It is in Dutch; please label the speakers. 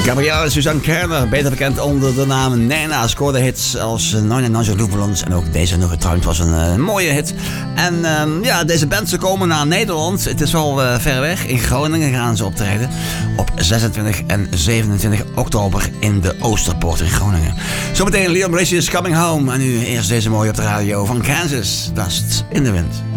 Speaker 1: Gabrielle Suzanne Kerner, beter bekend onder de naam Nena, scoorde hits als Nine Nine Louvellons en ook deze nog getrouwd was een mooie hit. En ja, deze band, ze komen naar Nederland. Het is wel ver weg. In Groningen gaan ze optreden op 26 en 27 oktober in de Oosterpoort in Groningen. Zometeen Leon Bridges Coming Home en nu eerst deze mooie op de radio van Kansas, Dust in the Wind.